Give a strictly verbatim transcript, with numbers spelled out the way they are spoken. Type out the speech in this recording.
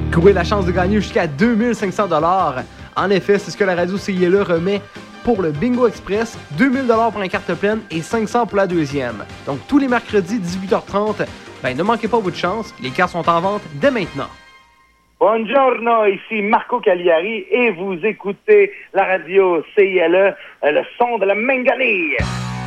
Courez la chance de gagner jusqu'à deux mille cinq cents dollars. En effet, c'est ce que la radio C I L E remet pour le Bingo Express, deux mille dollars pour une carte pleine et cinq cents pour la deuxième. Donc tous les mercredis, dix-huit heures trente, ben ne manquez pas votre chance, les cartes sont en vente dès maintenant. Buongiorno, ici Marco Cagliari et vous écoutez la radio C I L E, le son de la Mengani.